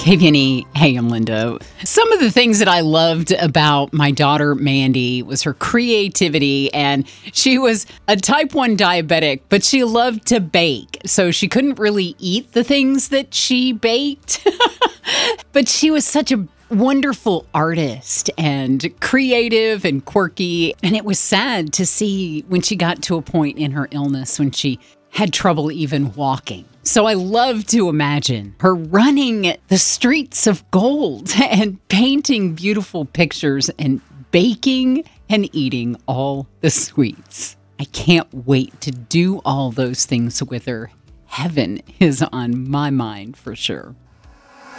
Hey, Penny. Hey, I'm Linda. Some of the things that I loved about my daughter, Mandy, was her creativity. And she was a type 1 diabetic, but she loved to bake. So she couldn't really eat the things that she baked. But she was such a wonderful artist and creative and quirky. And it was sad to see when she got to a point in her illness when she had trouble even walking. So I love to imagine her running the streets of gold and painting beautiful pictures and baking and eating all the sweets. I can't wait to do all those things with her. Heaven is on my mind for sure.